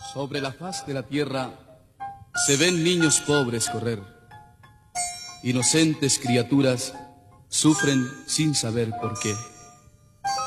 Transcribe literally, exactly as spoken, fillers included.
Sobre la faz de la tierra se ven niños pobres correr. Inocentes criaturas sufren sin saber por qué.